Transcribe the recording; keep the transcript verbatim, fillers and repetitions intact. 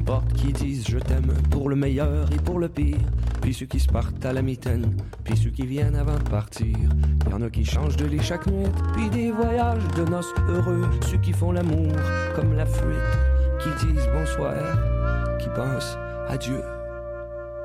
portes qui disent je t'aime pour le meilleur et pour le pire. Puis ceux qui se partent à la mitaine, puis ceux qui viennent avant de partir. Y en a qui changent de lit chaque nuit, puis des voyages de noces heureux. Ceux qui font l'amour comme la fuite, qui disent bonsoir, qui pensent à Dieu.